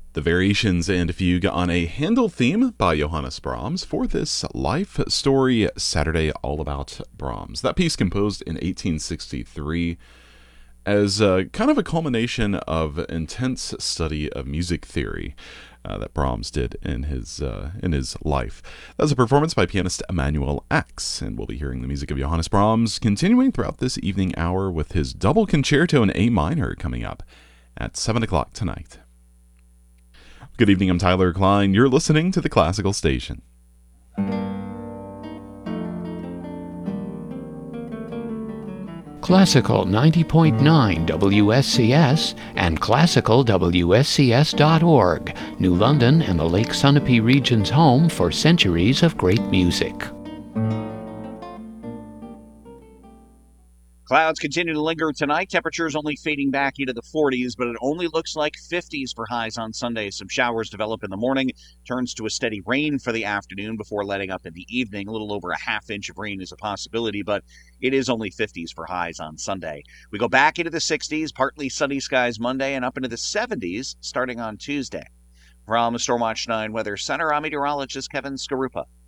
The Variations and Fugue on a Handel theme by Johannes Brahms for this Life Story Saturday all about Brahms. That piece composed in 1863 as kind of a culmination of intense study of music theory that Brahms did in his life. That's a performance by pianist Emanuel Ax, and we'll be hearing the music of Johannes Brahms continuing throughout this evening hour with his double concerto in A minor coming up at 7 o'clock tonight. Good evening, I'm Tyler Klein. You're listening to the Classical Station. Classical 90.9 WSCS and classicalwscs.org, New London and the Lake Sunapee region's home for centuries of great music. Clouds continue to linger tonight. Temperatures only fading back into the 40s, but it only looks like 50s for highs on Sunday. Some showers develop in the morning, turns to a steady rain for the afternoon before letting up in the evening. A little over a half inch of rain is a possibility, but it is only 50s for highs on Sunday. We go back into the 60s, partly sunny skies Monday, and up into the 70s starting on Tuesday. From Stormwatch 9 Weather Center, I'm meteorologist Kevin Skarupa.